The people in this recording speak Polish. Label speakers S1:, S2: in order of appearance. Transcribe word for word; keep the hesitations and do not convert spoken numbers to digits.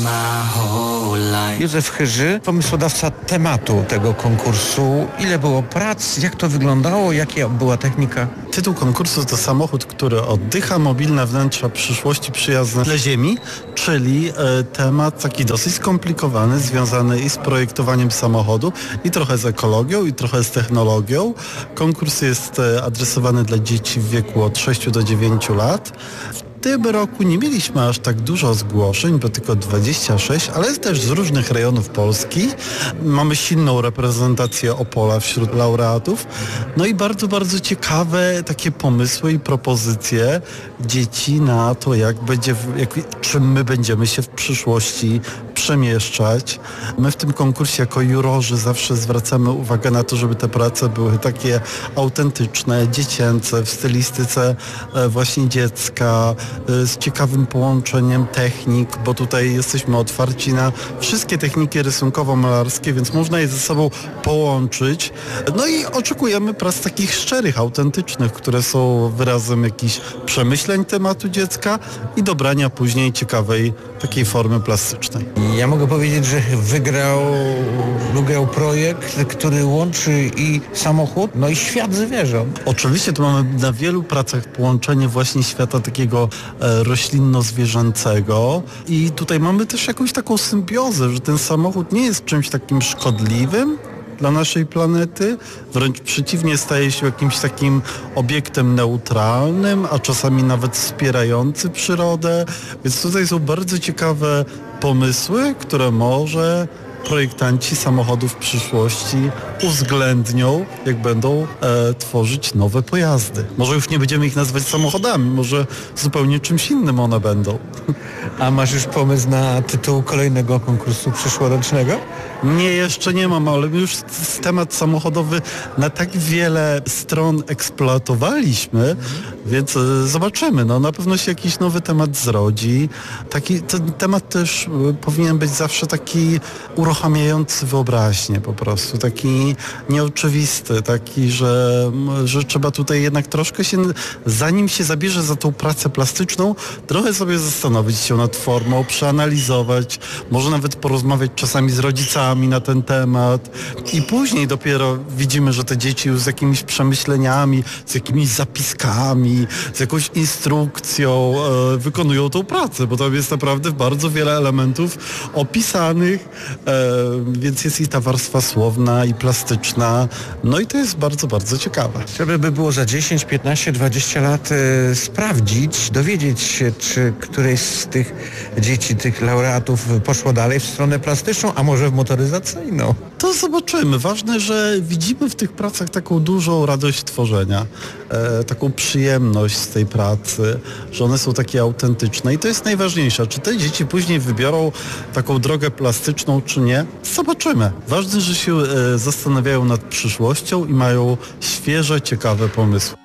S1: Józef Chyży, pomysłodawca tematu tego konkursu. Ile było prac, jak to wyglądało, jaka była technika?
S2: Tytuł konkursu to samochód, który oddycha, mobilne wnętrza przyszłości przyjazne dla Ziemi, czyli e, temat taki dosyć skomplikowany, związany i z projektowaniem samochodu, i trochę z ekologią, i trochę z technologią. Konkurs jest e, adresowany dla dzieci w wieku od sześciu do dziewięciu lat. W tym roku nie mieliśmy aż tak dużo zgłoszeń, bo tylko dwadzieścia sześć, ale też z różnych rejonów Polski. Mamy silną reprezentację Opola wśród laureatów. No i bardzo, bardzo ciekawe takie pomysły i propozycje dzieci na to, jak będzie, jak, czym my będziemy się w przyszłości przemieszczać. My w tym konkursie jako jurorzy zawsze zwracamy uwagę na to, żeby te prace były takie autentyczne, dziecięce, w stylistyce właśnie dziecka, z ciekawym połączeniem technik, bo tutaj jesteśmy otwarci na wszystkie techniki rysunkowo-malarskie, więc można je ze sobą połączyć. No i oczekujemy prac takich szczerych, autentycznych, które są wyrazem jakichś przemyśleń tematu dziecka i dobrania później ciekawej takiej formy plastycznej.
S1: Ja mogę powiedzieć, że wygrał, wygrał projekt, który łączy i samochód, no i świat zwierząt.
S2: Oczywiście tu mamy na wielu pracach połączenie właśnie świata takiego e, roślinno-zwierzęcego i tutaj mamy też jakąś taką symbiozę, że ten samochód nie jest czymś takim szkodliwym dla naszej planety, wręcz przeciwnie, staje się jakimś takim obiektem neutralnym, a czasami nawet wspierający przyrodę, więc tutaj są bardzo ciekawe pomysły, które może projektanci samochodów w przyszłości uwzględnią, jak będą e, tworzyć nowe pojazdy. Może już nie będziemy ich nazywać samochodami, może zupełnie czymś innym one będą.
S1: A masz już pomysł na tytuł kolejnego konkursu przyszłorocznego?
S2: Nie, jeszcze nie mam, ale my już temat samochodowy na tak wiele stron eksploatowaliśmy, mhm. więc e, zobaczymy. No, na pewno się jakiś nowy temat zrodzi. Taki, ten temat też e, powinien być zawsze taki uruchamiający wyobraźnię po prostu, taki nieoczywisty, taki, że, że trzeba tutaj jednak troszkę się, zanim się zabierze za tą pracę plastyczną, trochę sobie zastanowić się nad formą, przeanalizować, może nawet porozmawiać czasami z rodzicami na ten temat i później dopiero widzimy, że te dzieci już z jakimiś przemyśleniami, z jakimiś zapiskami, z jakąś instrukcją e, wykonują tą pracę, bo tam jest naprawdę bardzo wiele elementów opisanych, e, więc jest i ta warstwa słowna i plastyczna, no i to jest bardzo, bardzo ciekawe.
S1: Trzeba by było za dziesięć, piętnaście, dwadzieścia lat e, sprawdzić, dowiedzieć się, czy któreś z tych dzieci, tych laureatów poszło dalej w stronę plastyczną, a może w motoryzacyjną.
S2: To zobaczymy. Ważne, że widzimy w tych pracach taką dużą radość tworzenia, e, taką przyjemność z tej pracy, że one są takie autentyczne i to jest najważniejsze. Czy te dzieci później wybiorą taką drogę plastyczną, czy nie? Zobaczymy. Ważne, że się e, zastanawiają nad przyszłością i mają świeże, ciekawe pomysły.